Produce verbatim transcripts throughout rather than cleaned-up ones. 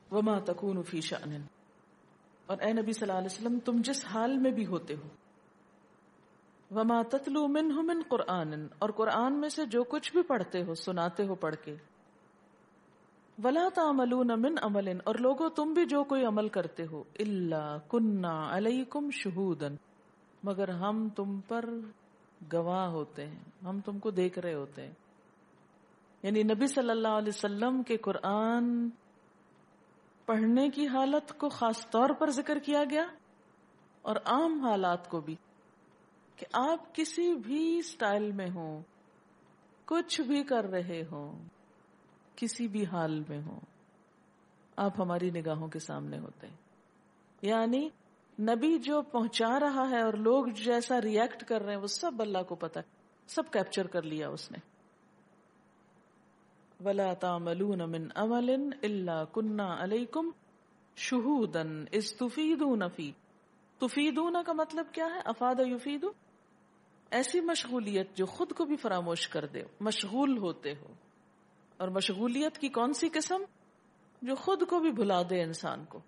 وما تکون فی شأن، اور اے نبی صلی اللہ علیہ وسلم تم جس حال میں بھی ہوتے ہو، وما تتلو منہ من قرآن، اور قرآن میں سے جو کچھ بھی پڑھتے ہو سناتے ہو پڑھ کے، ولا تعملون من عمل، اور لوگوں تم بھی جو کوئی عمل کرتے ہو، الا کنا علیکم شہودا، مگر ہم تم پر گواہ ہوتے ہیں، ہم تم کو دیکھ رہے ہوتے ہیں. یعنی نبی صلی اللہ علیہ وسلم کے قرآن پڑھنے کی حالت کو خاص طور پر ذکر کیا گیا، اور عام حالات کو بھی، کہ آپ کسی بھی سٹائل میں ہوں، کچھ بھی کر رہے ہوں، کسی بھی حال میں ہوں، آپ ہماری نگاہوں کے سامنے ہوتے ہیں. یعنی نبی جو پہنچا رہا ہے اور لوگ جیسا ریئیکٹ کر رہے ہیں وہ سب اللہ کو پتہ ہے، سب کیپچر کر لیا اس نے. وَلَا تَعْمَلُونَ مِنْ عَمَلٍ إِلَّا كُنَّا عَلَيْكُمْ شُهُودًا إِذْ تُفِيدُونَ فِي. تفیدون کا مطلب کیا ہے؟ افاد یفید، ایسی مشغولیت جو خود کو بھی فراموش کر دے، مشغول ہوتے ہو. اور مشغولیت کی کون سی قسم؟ جو خود کو بھی بھلا دے انسان کو.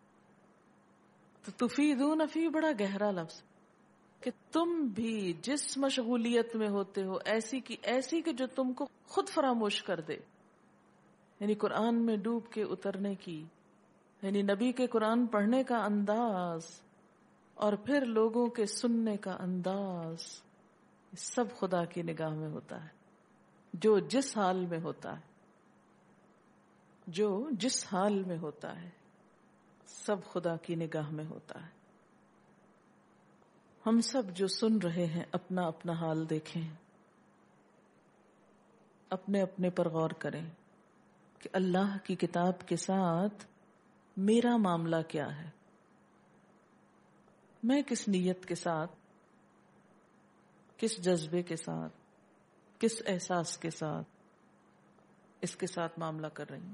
تو تفیدون فی بڑا گہرا لفظ، کہ تم بھی جس مشغولیت میں ہوتے ہو ایسی کی ایسی کہ جو تم کو خود فراموش کر دے. یعنی قرآن میں ڈوب کے اترنے کی، یعنی نبی کے قرآن پڑھنے کا انداز اور پھر لوگوں کے سننے کا انداز، سب خدا کی نگاہ میں ہوتا ہے. جو جس حال میں ہوتا ہے، جو جس حال میں ہوتا ہے، سب خدا کی نگاہ میں ہوتا ہے. ہم سب جو سن رہے ہیں اپنا اپنا حال دیکھیں، اپنے اپنے پر غور کریں کہ اللہ کی کتاب کے ساتھ میرا معاملہ کیا ہے. میں کس نیت کے ساتھ، کس جذبے کے ساتھ، کس احساس کے ساتھ اس کے ساتھ معاملہ کر رہی ہوں.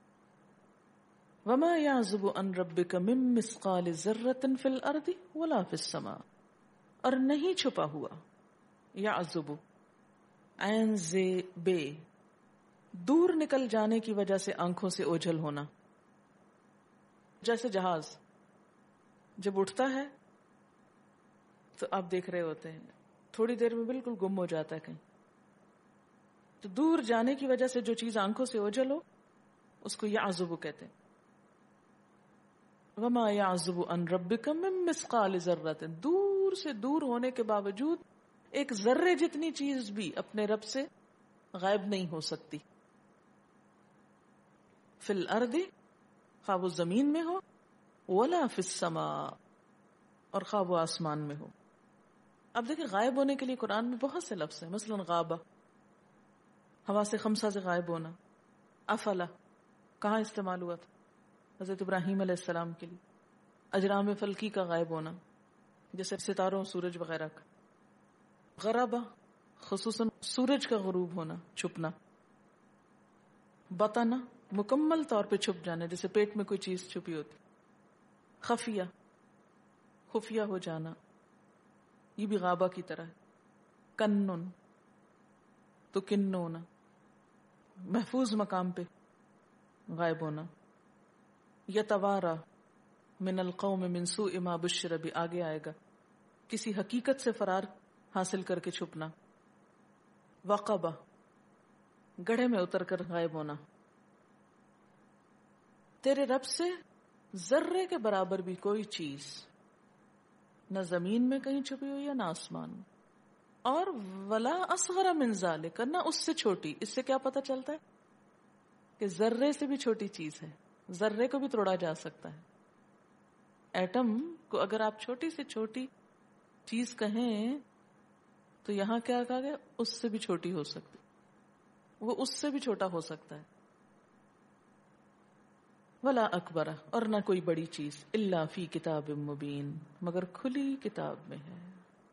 وما يعزب عن ربك من مثقال ذرة في الارض ولا في السماء، اور نہیں چھپا ہوا، یعزب عین زے بے، دور نکل جانے کی وجہ سے آنکھوں سے اوجھل ہونا. جیسے جہاز جب اٹھتا ہے تو آپ دیکھ رہے ہوتے ہیں تھوڑی دیر میں بالکل گم ہو جاتا ہے کہیں. تو دور جانے کی وجہ سے جو چیز آنکھوں سے اوجھل ہو اس کو یعزب کہتے ہیں. وما يعزب عن ربك من مثقال ذرة، دور سے دور ہونے کے باوجود ایک ذرے جتنی چیز بھی اپنے رب سے غائب نہیں ہو سکتی. فی الارض، خواہ وہ زمین میں ہو، ولا فی السماء، اور خواہ وہ آسمان میں ہو. اب دیکھیں غائب ہونے کے لیے قرآن میں بہت سے لفظ ہیں. مثلا غابہ، حواس خمسہ سے غائب ہونا. افلا کہاں استعمال ہوا تھا؟ حضرت ابراہیم علیہ السلام کے لیے. اجرام فلکی کا غائب ہونا، جیسے ستاروں سورج وغیرہ کا. غرابہ خصوصاً سورج کا غروب ہونا، چھپنا. بطنا مکمل طور پہ چھپ جانا، جیسے پیٹ میں کوئی چیز چھپی ہوتی. خفیہ خفیہ ہو جانا، یہ بھی غابہ کی طرح ہے. کنن تو کنونا، محفوظ مقام پہ غائب ہونا. یتوارا من القوم من سوء ما بشر بھی آگے آئے گا، کسی حقیقت سے فرار حاصل کر کے چھپنا. وقبہ گڑھے میں اتر کر غائب ہونا. تیرے رب سے ذرے کے برابر بھی کوئی چیز نہ زمین میں کہیں چھپی ہوئی ہے نہ آسمان میں. اور ولا اصغر من ذالک، نہ اس سے چھوٹی. اس سے کیا پتہ چلتا ہے کہ ذرے سے بھی چھوٹی چیز ہے، ذرے کو بھی توڑا جا سکتا ہے. ایٹم کو اگر آپ چھوٹی سے چھوٹی چیز کہیں تو یہاں کیا کہا گیا؟ اس سے بھی چھوٹی ہو سکتی، وہ اس سے بھی چھوٹا ہو سکتا ہے. ولا اکبر، اور نہ کوئی بڑی چیز، الا فی کتاب مبین، مگر کھلی کتاب میں ہے.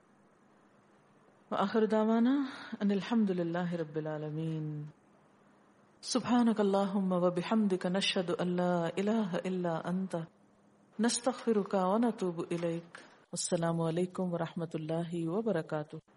وآخر دعوانا ان الحمد للہ رب العالمین. سبحانک اللہم وبحمدک نشہد ان لا الہ الا انت نستغفرک ونتوب الیک. السلام علیکم ورحمۃ اللہ وبرکاتہ.